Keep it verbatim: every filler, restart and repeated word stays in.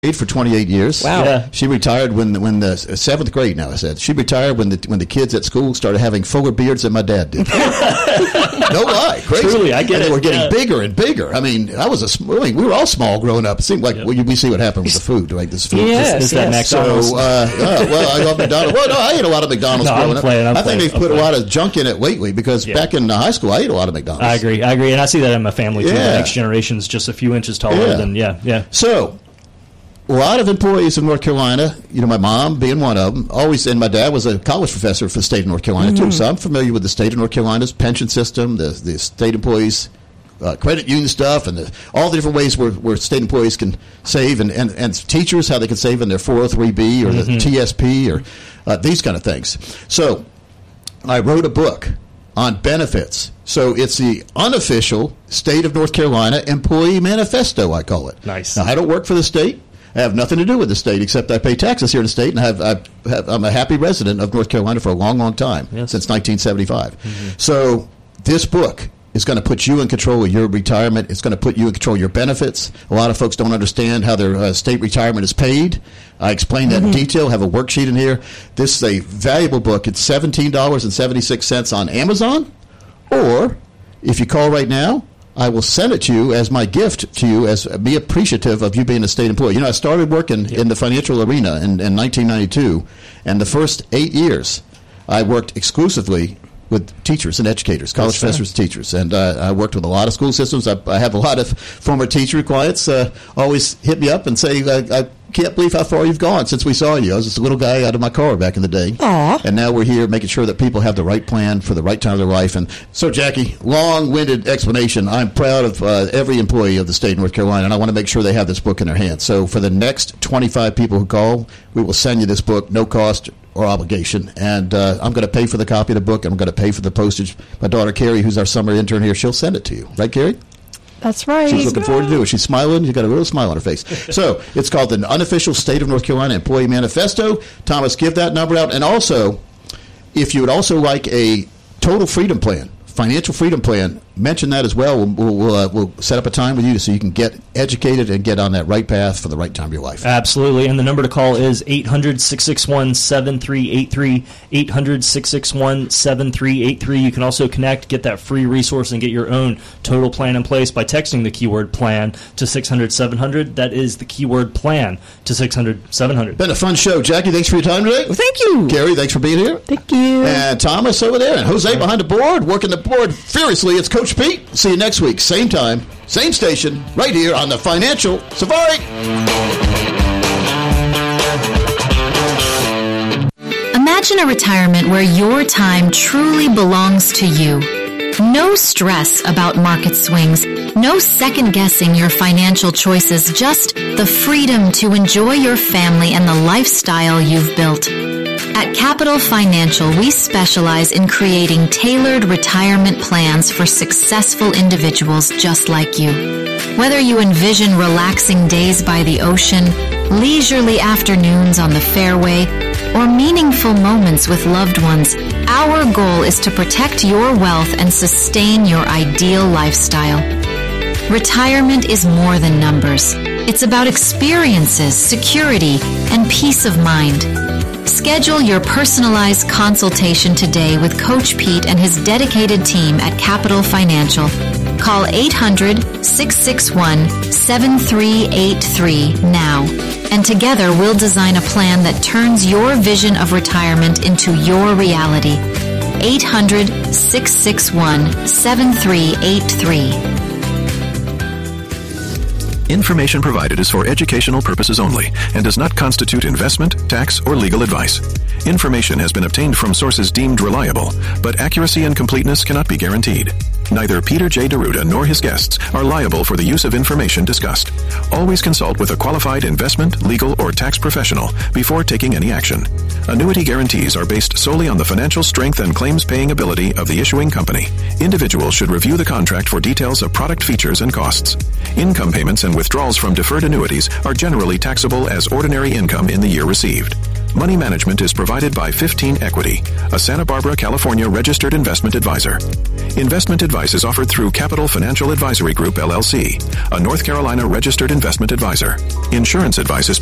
for twenty-eight years. Wow. Yeah. She retired when the, when the seventh grade. Now I said she retired when the when the kids at school started having fuller beards than my dad did. No lie, crazy. Truly, I get and it. They were getting yeah. bigger and bigger. I mean, I was a. I mean, we were all small growing up. It seemed like yep. well, we see what happened with the food to make this food. Yes, is that yes. McDonald's? So, uh, uh, well, I love McDonald's. Well, no, I ate a lot of McDonald's no, growing I'm playing, I'm up. I think playing, they've I'm put playing. a lot of junk in it lately because yeah. back in uh, high school, I ate a lot of McDonald's. I agree. I agree, and I see that in my family too. Yeah. The next generation's just a few inches taller Yeah. than yeah, yeah. So. A lot of employees in North Carolina, you know, my mom being one of them, always, and my dad was a college professor for the state of North Carolina, mm-hmm. too. So I'm familiar with the state of North Carolina's pension system, the the state employees' uh, credit union stuff, and the, all the different ways where, where state employees can save, and, and, and teachers, how they can save in their four oh three B or mm-hmm. the T S P or uh, these kind of things. So I wrote a book on benefits. So it's the unofficial state of North Carolina employee manifesto, I call it. Nice. Now, I don't work for the state. I have nothing to do with the state except I pay taxes here in the state, and I have, I have, I'm a happy resident of North Carolina for a long, long time, yes. since nineteen seventy-five. Mm-hmm. So this book is going to put you in control of your retirement. It's going to put you in control of your benefits. A lot of folks don't understand how their uh, state retirement is paid. I explain that mm-hmm. in detail. I have a worksheet in here. This is a valuable book. It's seventeen dollars and seventy-six cents on Amazon, or if you call right now, I will send it to you as my gift to you, as be appreciative of you being a state employee. You know, I started working yep. in the financial arena in, in nineteen ninety-two, and the first eight years I worked exclusively with teachers and educators, college That's professors, fair. teachers. And uh, I worked with a lot of school systems. I, I have a lot of former teacher clients uh, always hit me up and say, I, I can't believe how far you've gone since we saw you. I was just a little guy out of my car back in the day. Aww. And now we're here making sure that people have the right plan for the right time of their life. And so, Jackie, long-winded explanation. I'm proud of uh, every employee of the state of North Carolina, and I want to make sure they have this book in their hands. So for the next twenty-five people who call, we will send you this book, no cost or obligation. And uh, I'm going to pay for the copy of the book. I'm going to pay for the postage. My daughter, Carrie, who's our summer intern here, she'll send it to you. Right, Carrie? That's right. She's looking forward to do it. She's smiling. She's got a real smile on her face. So it's called the Unofficial State of North Carolina Employee Manifesto. Thomas, give that number out. And also, if you would also like a total freedom plan, financial freedom plan, mention that as well. We'll, we'll, uh, we'll set up a time with you so you can get educated and get on that right path for the right time of your life. Absolutely. And the number to call is eight hundred, six six one, seven three eight three, eight hundred, six six one, seven three eight three. You can also connect, get that free resource, and get your own total plan in place by texting the keyword plan to six hundred, seven hundred. That is the keyword plan to six hundred, seven hundred. Been a fun show. Jackie, thanks for your time today. Well, thank you. Gary, thanks for being here. Thank you. And Thomas over there. And Jose behind the board, working the board furiously. It's Coach Pete. See you next week. Same time, same station, right here on the Financial Safari. Imagine a retirement where your time truly belongs to you. No stress about market swings, no second-guessing your financial choices, just the freedom to enjoy your family and the lifestyle you've built. At Capital Financial, we specialize in creating tailored retirement plans for successful individuals just like you. Whether you envision relaxing days by the ocean, leisurely afternoons on the fairway, or meaningful moments with loved ones, our goal is to protect your wealth and sustain your ideal lifestyle. Retirement is more than numbers. It's about experiences, security, and peace of mind. Schedule your personalized consultation today with Coach Pete and his dedicated team at Capital Financial. Call eight hundred, six six one, seven three eight three now. And together we'll design a plan that turns your vision of retirement into your reality. eight hundred, six six one, seven three eight three. Information provided is for educational purposes only and does not constitute investment, tax, or legal advice. Information has been obtained from sources deemed reliable, but accuracy and completeness cannot be guaranteed. Neither Peter J. Deruta nor his guests are liable for the use of information discussed. Always consult with a qualified investment, legal, or tax professional before taking any action. Annuity guarantees are based solely on the financial strength and claims-paying ability of the issuing company. Individuals should review the contract for details of product features and costs. Income payments and withdrawals from deferred annuities are generally taxable as ordinary income in the year received. Money management is provided by fifteen Equity, a Santa Barbara, California registered investment advisor. Investment advice is offered through Capital Financial Advisory Group, L L C, a North Carolina registered investment advisor. Insurance advice is